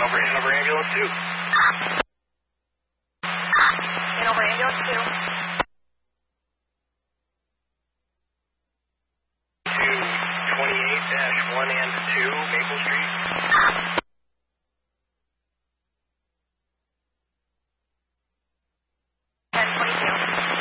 Hanover Ambulance 2. Hanover Ambulance 2. 28-1 and 2, Maple Street.